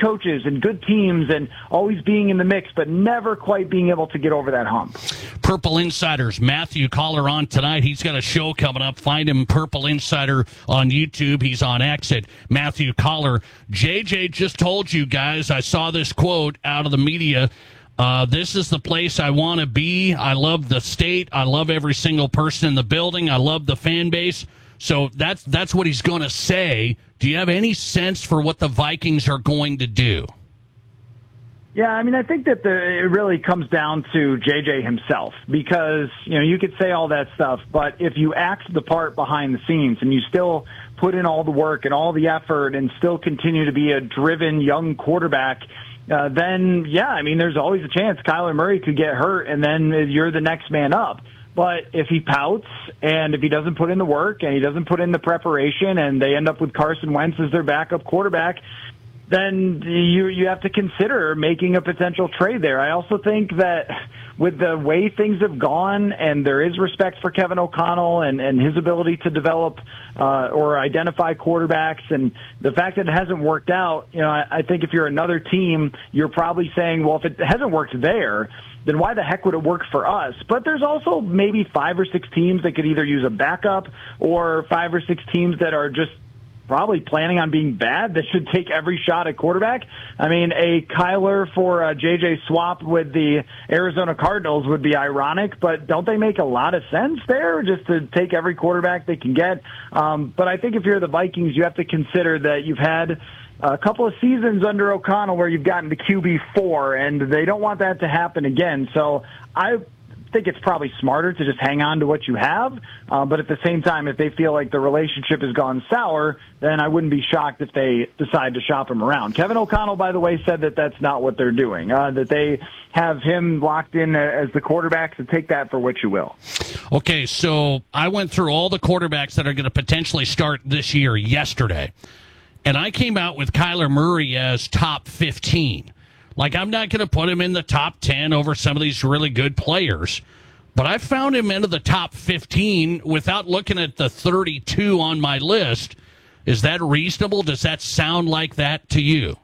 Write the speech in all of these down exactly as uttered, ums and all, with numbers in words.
coaches and good teams and always being in the mix, but never quite being able to get over that hump. Purple Insiders, Matthew Coller on tonight. He's got a show coming up. Find him, Purple Insider, on YouTube. He's on X at Matthew Coller. J J just told you guys, I saw this quote out of the media. Uh, this is the place I want to be. I love the state. I love every single person in the building. I love the fan base. So that's that's what he's going to say. Do you have any sense for what the Vikings are going to do? Yeah, I mean, I think that the, it really comes down to J J himself because, you know, you could say all that stuff, but if you act the part behind the scenes and you still put in all the work and all the effort and still continue to be a driven young quarterback, uh, then, yeah, I mean, there's always a chance Kyler Murray could get hurt and then you're the next man up. But if he pouts and if he doesn't put in the work and he doesn't put in the preparation and they end up with Carson Wentz as their backup quarterback, then you you have to consider making a potential trade there. I also think that with the way things have gone and there is respect for Kevin O'Connell and, and his ability to develop uh, or identify quarterbacks and the fact that it hasn't worked out, you know, I, I think if you're another team, you're probably saying, well, if it hasn't worked there, then why the heck would it work for us? But there's also maybe five or six teams that could either use a backup or five or six teams that are just probably planning on being bad that should take every shot at quarterback. I mean, a Kyler for a J J swap with the Arizona Cardinals would be ironic, but don't they make a lot of sense there just to take every quarterback they can get? Um, but I think if you're the Vikings, you have to consider that you've had a couple of seasons under O'Connell where you've gotten to Q B four, and they don't want that to happen again. So I think it's probably smarter to just hang on to what you have. Uh, but at the same time, if they feel like the relationship has gone sour, then I wouldn't be shocked if they decide to shop him around. Kevin O'Connell, by the way, said that that's not what they're doing, uh, that they have him locked in as the quarterback, so take that for what you will. Okay, so I went through all the quarterbacks that are going to potentially start this year yesterday, and I came out with Kyler Murray as top fifteen. Like, I'm not going to put him in the top ten over some of these really good players, but I found him into the top fifteen without looking at the thirty-two on my list. Is that reasonable? Does that sound like that to you?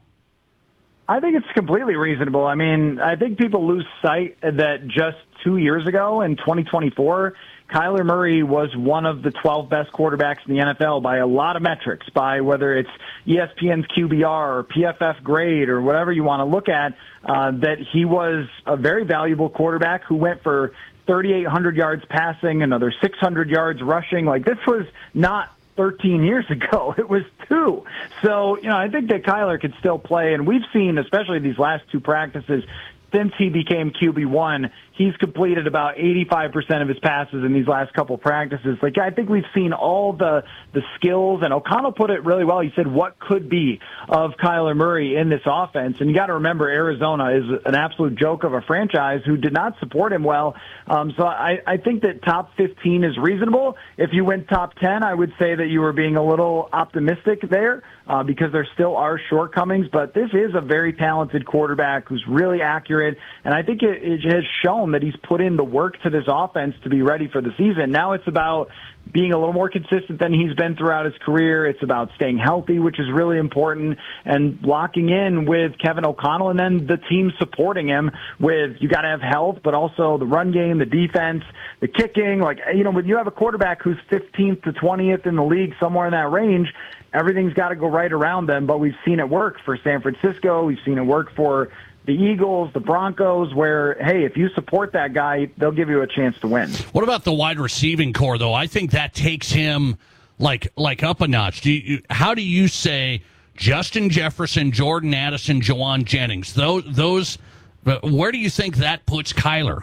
I think it's completely reasonable. I mean, I think people lose sight that just two years ago in twenty twenty-four, Kyler Murray was one of the twelve best quarterbacks in the N F L by a lot of metrics, by whether it's E S P N's Q B R or P F F grade or whatever you want to look at, uh, that he was a very valuable quarterback who went for thirty-eight hundred yards passing, another six hundred yards rushing. Like, this was not thirteen years ago. It was two. So, you know, I think that Kyler could still play, and we've seen, especially these last two practices, since he became Q B one, he's completed about eighty-five percent of his passes in these last couple practices. Like, I think we've seen all the, the skills, and O'Connell put it really well. He said, what could be of Kyler Murray in this offense? And you got to remember, Arizona is an absolute joke of a franchise who did not support him well. Um, so I, I think that top fifteen is reasonable. If you went top ten, I would say that you were being a little optimistic there, uh, because there still are shortcomings. But this is a very talented quarterback who's really accurate, and I think it, it has shown that he's put in the work to this offense to be ready for the season. Now it's about being a little more consistent than he's been throughout his career. It's about staying healthy, which is really important, and locking in with Kevin O'Connell and then the team supporting him with, you got to have health, but also the run game, the defense, the kicking. Like, you know, when you have a quarterback who's fifteenth to twentieth in the league, somewhere in that range, everything's got to go right around them. But we've seen it work for San Francisco. We've seen it work for the Eagles, the Broncos, where, hey, if you support that guy, they'll give you a chance to win. What about the wide receiving core, though? I think that takes him like like up a notch. Do you, how do you say Justin Jefferson, Jordan Addison, Jauan Jennings? Those, those, where do you think that puts Kyler?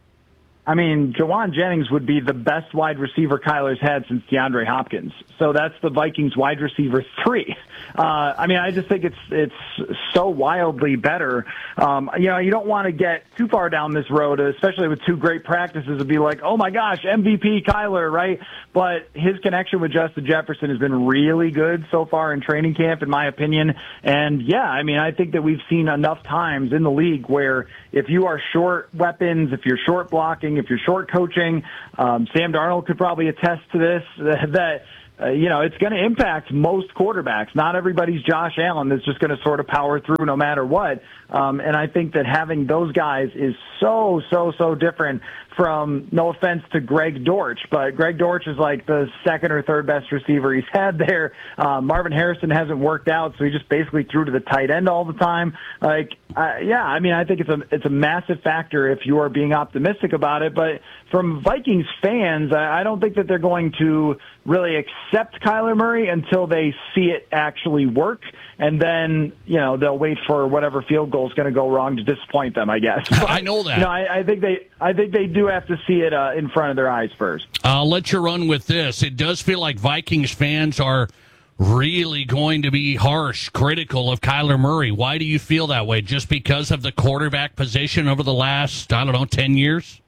I mean, Jauan Jennings would be the best wide receiver Kyler's had since DeAndre Hopkins. So that's the Vikings wide receiver three. Uh, I mean, I just think it's it's so wildly better. Um, you know, you don't want to get too far down this road, especially with two great practices, and be like, oh my gosh, M V P Kyler, right? But his connection with Justin Jefferson has been really good so far in training camp, in my opinion. And yeah, I mean, I think that we've seen enough times in the league where if you are short weapons, if you're short blocking, if you're short coaching, um, Sam Darnold could probably attest to this, that uh, you know, it's going to impact most quarterbacks. Not everybody's Josh Allen that's just going to sort of power through no matter what. Um, and I think that having those guys is so, so, so different from, no offense to Greg Dortch, but Greg Dortch is like the second or third best receiver he's had there. Uh, Marvin Harrison hasn't worked out, so he just basically threw to the tight end all the time. Like, uh, yeah, I mean, I think it's a it's a massive factor if you are being optimistic about it. But from Vikings fans, I, I don't think that they're going to really accept Kyler Murray until they see it actually work. And then, you know, they'll wait for whatever field goal is going to go wrong to disappoint them, I guess. But, I know that. You know, I, I think they, I think they do have to see it uh, in front of their eyes first. I'll let you run with this. It does feel like Vikings fans are really going to be harsh, critical of Kyler Murray. Why do you feel that way? Just because of the quarterback position over the last, I don't know, ten years?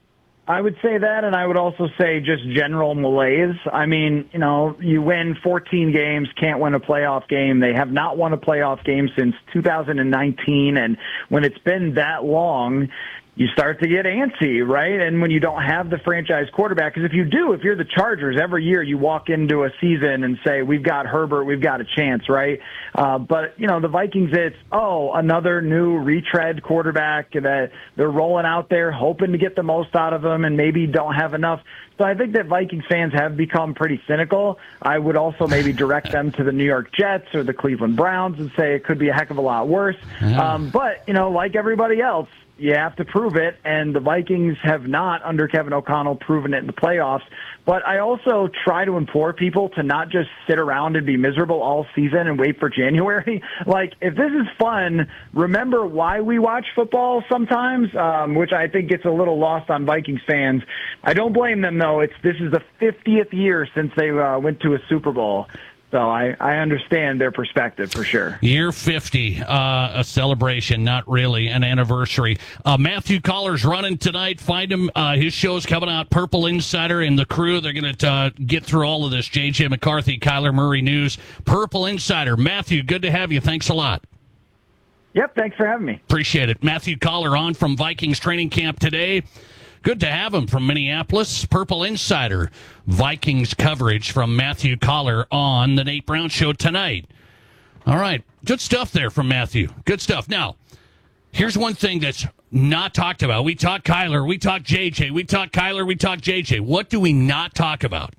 I would say that, and I would also say just general malaise. I mean, you know, you win fourteen games, can't win a playoff game. They have not won a playoff game since two thousand nineteen, and when it's been that long, you start to get antsy, right? And when you don't have the franchise quarterback, because if you do, if you're the Chargers, every year you walk into a season and say, we've got Herbert, we've got a chance, right? Uh, but, you know, the Vikings, it's, oh, another new retread quarterback that they're rolling out there, hoping to get the most out of them and maybe don't have enough. So I think that Vikings fans have become pretty cynical. I would also maybe direct them to the New York Jets or the Cleveland Browns and say it could be a heck of a lot worse. Um, but, you know, like everybody else, you have to prove it, and the Vikings have not, under Kevin O'Connell, proven it in the playoffs. But I also try to implore people to not just sit around and be miserable all season and wait for January. Like, if this is fun, remember why we watch football sometimes, um, which I think gets a little lost on Vikings fans. I don't blame them, though. It's This is the fiftieth year since they uh, went to a Super Bowl. So I, I understand their perspective for sure. Year fifty, uh, a celebration, not really an anniversary. Uh, Matthew Coller's running tonight. Find him. Uh, his show's coming out. Purple Insider and the crew. They're going to uh, get through all of this J J McCarthy, Kyler Murray news. Purple Insider. Matthew, good to have you. Thanks a lot. Yep, thanks for having me. Appreciate it. Matthew Coller on from Vikings training camp today. Good to have him from Minneapolis. Purple Insider, Vikings coverage from Matthew Coller on the Nate Brown Show tonight. All right, good stuff there from Matthew. Good stuff. Now, here's one thing that's not talked about. We talk Kyler, we talk J J, we talk Kyler, we talk J J. What do we not talk about?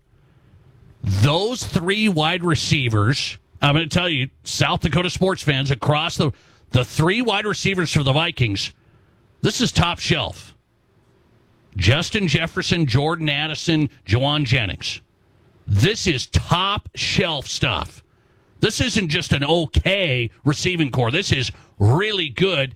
Those three wide receivers, I'm going to tell you, South Dakota sports fans across the, the three wide receivers for the Vikings, this is top shelf. Justin Jefferson, Jordan Addison, Jauan Jennings. This is top shelf stuff. This isn't just an okay receiving core. This is really good.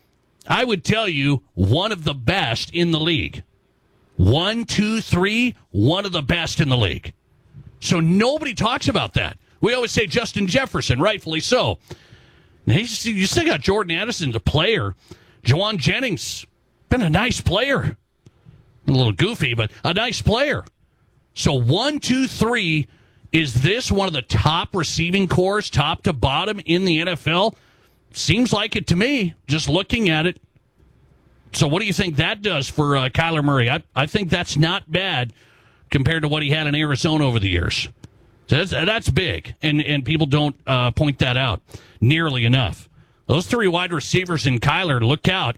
I would tell you, one of the best in the league. One, two, three, one of the best in the league. So nobody talks about that. We always say Justin Jefferson, rightfully so. He's, you still got Jordan Addison, the player. Jauan Jennings, been a nice player. A little goofy, but a nice player. So one, two, three, is this one of the top receiving cores, top to bottom in the N F L? Seems like it to me, just looking at it. So what do you think that does for uh, Kyler Murray? I, I think that's not bad compared to what he had in Arizona over the years. So that's, that's big, and, and people don't uh, point that out nearly enough. Those three wide receivers in Kyler, look out.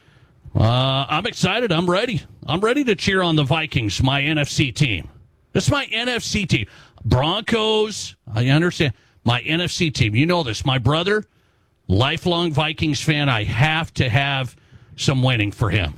Uh, I'm excited. I'm ready. I'm ready to cheer on the Vikings, my N F C team. This is my N F C team. Broncos, I understand. My N F C team. You know this. My brother, lifelong Vikings fan. I have to have some winning for him.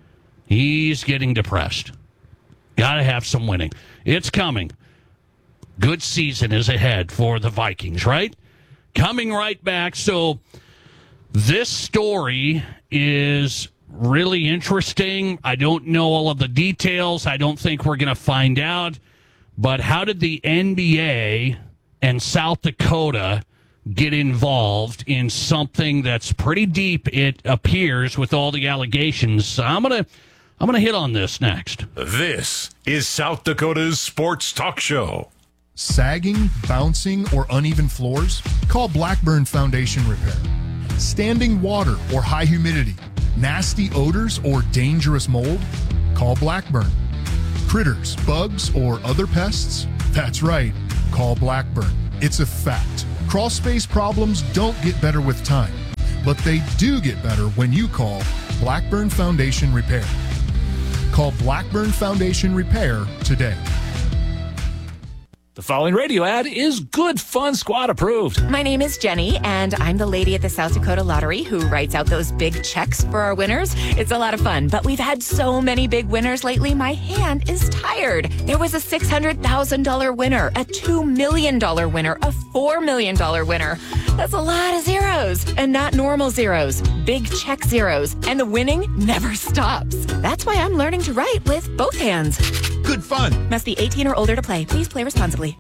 He's getting depressed. Got to have some winning. It's coming. Good season is ahead for the Vikings, right? Coming right back. So this story is really interesting. I don't know all of the details. I don't think we're going to find out. But how did the N B A and South Dakota get involved in something that's pretty deep, it appears, with all the allegations? I'm going to I'm going to hit on this next. This is South Dakota's sports talk show. Sagging, bouncing, or uneven floors? Call Blackburn Foundation Repair. Standing water or high humidity? Nasty odors or dangerous mold? Call Blackburn. Critters, bugs, or other pests? That's right, call Blackburn. It's a fact. Crawl space problems don't get better with time, but they do get better when you call Blackburn Foundation Repair. Call Blackburn Foundation Repair today. The following radio ad is Good Fun Squad approved. My name is Jenny, and I'm the lady at the South Dakota Lottery who writes out those big checks for our winners. It's a lot of fun, but we've had so many big winners lately, my hand is tired. There was a six hundred thousand dollars winner, a two million dollars winner, a four million dollars winner. That's a lot of zeros, and not normal zeros, big check zeros, and the winning never stops. That's why I'm learning to write with both hands. Good fun. Must be eighteen or older to play. Please play responsibly.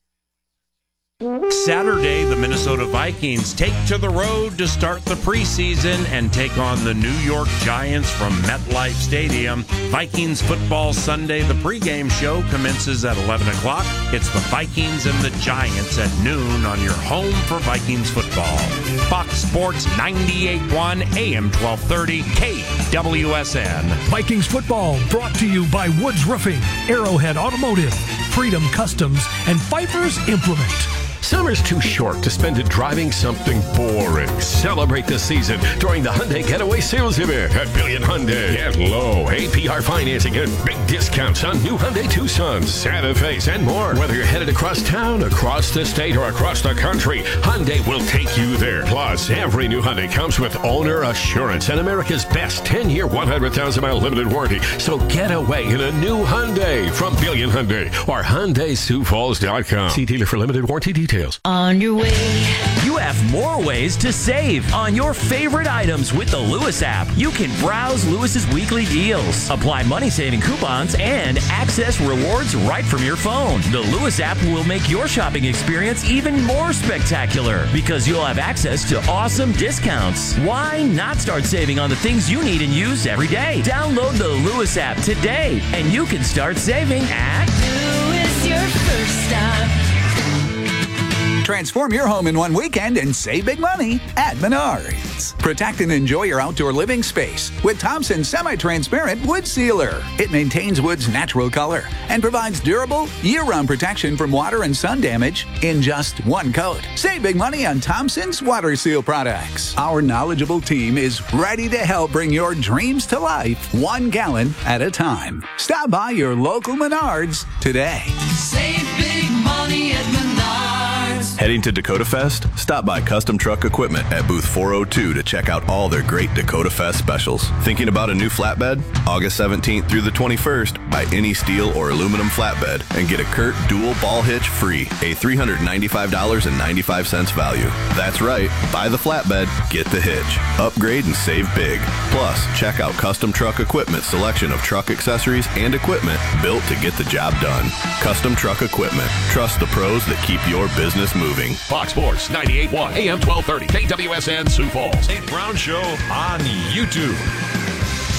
Saturday, the Minnesota Vikings take to the road to start the preseason and take on the New York Giants from MetLife Stadium. Vikings Football Sunday, the pregame show commences at eleven o'clock. It's the Vikings and the Giants at noon on your home for Vikings football. Fox Sports ninety-eight point one, A M twelve thirty, K W S N. Vikings football brought to you by Woods Roofing, Arrowhead Automotive, Freedom Customs, and Pfeiffer's Implement. Summer's too short to spend it driving something boring. Celebrate the season during the Hyundai Getaway Sales Event at Billion Hyundai. Get low A P R financing and big discounts on new Hyundai Tucsons, Santa Fe's, and more. Whether you're headed across town, across the state, or across the country, Hyundai will take you there. Plus, every new Hyundai comes with owner assurance and America's best ten-year, one hundred thousand mile limited warranty. So get away in a new Hyundai from Billion Hyundai or Hyundai Sioux Falls dot com. See dealer for limited warranty details. On your way. You have more ways to save on your favorite items with the Lewis app. You can browse Lewis's weekly deals, apply money-saving coupons, and access rewards right from your phone. The Lewis app will make your shopping experience even more spectacular because you'll have access to awesome discounts. Why not start saving on the things you need and use every day? Download the Lewis app today, and you can start saving at Lewis, your first stop. Transform your home in one weekend and save big money at Menards. Protect and enjoy your outdoor living space with Thompson's semi-transparent wood sealer. It maintains wood's natural color and provides durable, year-round protection from water and sun damage in just one coat. Save big money on Thompson's water seal products. Our knowledgeable team is ready to help bring your dreams to life one gallon at a time. Stop by your local Menards today. Save big money at Menards. Heading to Dakota Fest? Stop by Custom Truck Equipment at booth four oh two to check out all their great Dakota Fest specials. Thinking about a new flatbed? August seventeenth through the twenty-first, buy any steel or aluminum flatbed and get a Curt dual ball hitch free, a three hundred ninety-five dollars and ninety-five cents value. That's right, buy the flatbed, get the hitch. Upgrade and save big. Plus, check out Custom Truck Equipment's selection of truck accessories and equipment built to get the job done. Custom Truck Equipment. Trust the pros that keep your business moving. Fox Sports ninety-eight point one, A M twelve thirty, K W S N Sioux Falls. Nate Brown Show on YouTube.